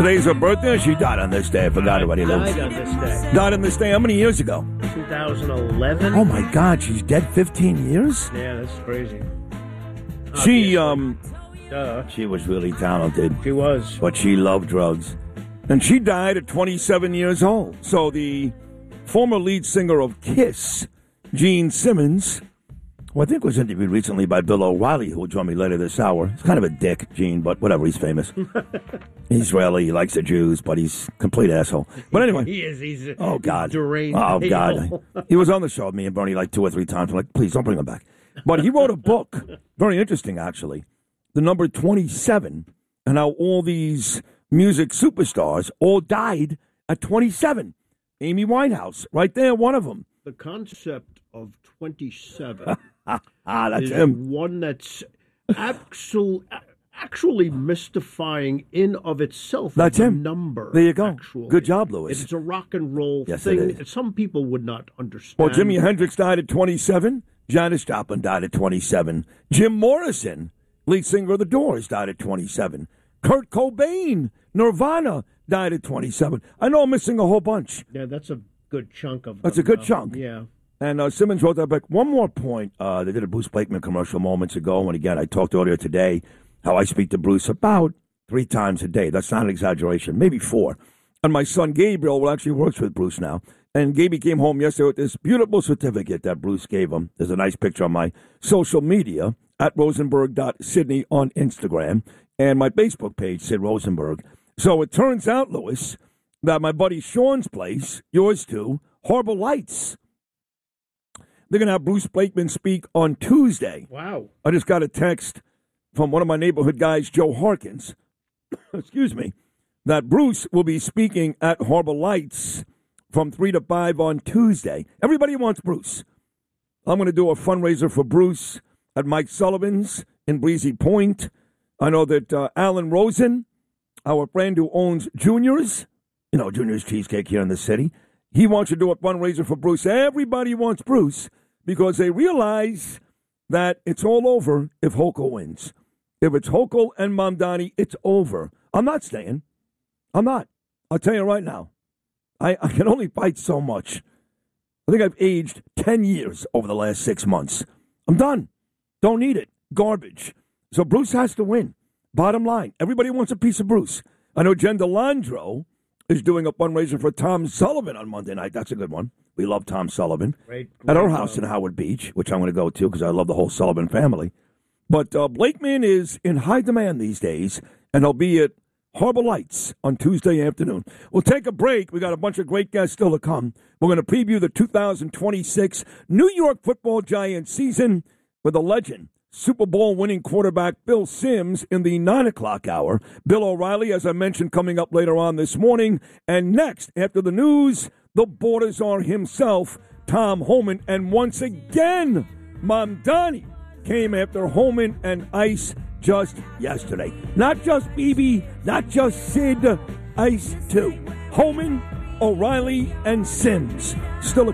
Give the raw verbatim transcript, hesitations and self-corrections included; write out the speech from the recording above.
Today's her birthday. She died on this day. I forgot already. Died on this day. Died on this day. How many years ago? twenty eleven. Oh my God, she's dead fifteen years. Yeah, that's crazy. She um, Duh. she was really talented. She was. But she loved drugs, and she died at twenty-seven years old. So the former lead singer of Kiss, Gene Simmons, who I think was interviewed recently by Bill O'Reilly, who will join me later this hour. He's kind of a dick, Gene, but whatever. He's famous. He's Israeli. He likes the Jews, but he's a complete asshole. But anyway. He is. He's a, oh, God. deranged. Oh, God. He was on the show with me and Bernie like two or three times. I'm like, please, don't bring him back. But he wrote a book. Very interesting, actually. The number twenty-seven, and how all these music superstars all died at twenty-seven. Amy Winehouse, right there, one of them. The concept of twenty-seven ah, that's is him. one that's actual, actually mystifying in of itself. That's the him. Number. There you go. Actually. Good job, Lewis. It's a rock and roll yes, thing. It is. Some people would not understand. Well, Jimi Hendrix died at twenty-seven. Janis Joplin died at twenty-seven. Jim Morrison, lead singer of The Doors, died at twenty-seven. Kurt Cobain, Nirvana, died at twenty-seven. I know I'm missing a whole bunch. Yeah, that's a good chunk of them. That's a good uh, chunk. Yeah. And uh, Simmons wrote that back. One more point. Uh, they did a Bruce Blakeman commercial moments ago. And again, I talked earlier today how I speak to Bruce about three times a day. That's not an exaggeration. Maybe four. And my son Gabriel well, actually works with Bruce now. And Gaby came home yesterday with this beautiful certificate that Bruce gave him. There's a nice picture on my social media at rosenberg dot sydney on Instagram and my Facebook page, Sid Rosenberg. So it turns out, Lewis, that my buddy Sean's place, yours too, Harbor Lights, they're going to have Bruce Blakeman speak on Tuesday. Wow. I just got a text from one of my neighborhood guys, Joe Harkins, excuse me, that Bruce will be speaking at Harbor Lights from three to five on Tuesday. Everybody wants Bruce. I'm going to do a fundraiser for Bruce at Mike Sullivan's in Breezy Point. I know that uh, Alan Rosen, our friend who owns Junior's, you know, Junior's Cheesecake here in the city, he wants to do a fundraiser for Bruce. Everybody wants Bruce because they realize that it's all over if Hochul wins. If it's Hochul and Mamdani, it's over. I'm not staying. I'm not. I'll tell you right now. I, I can only fight so much. I think I've aged ten years over the last six months. I'm done. Don't need it. Garbage. So Bruce has to win. Bottom line, everybody wants a piece of Bruce. I know Jen DeLandro is doing a fundraiser for Tom Sullivan on Monday night. That's a good one. We love Tom Sullivan. Great, great At our house job. in Howard Beach, which I'm going to go to because I love the whole Sullivan family. But uh, Blakeman is in high demand these days, and he'll be at Harbor Lights on Tuesday afternoon. We'll take a break. We got a bunch of great guests still to come. We're going to preview the two thousand twenty-six New York Football Giants season with a legend, Super Bowl winning quarterback Bill Sims in the nine o'clock hour. Bill O'Reilly, as I mentioned, coming up later on this morning. And next, after the news, the Bordazar himself, Tom Homan. And once again, Mamdani came after Homan and Ice just yesterday. Not just B B, not just Sid, Ice too. Homan, O'Reilly, and Sims. Still a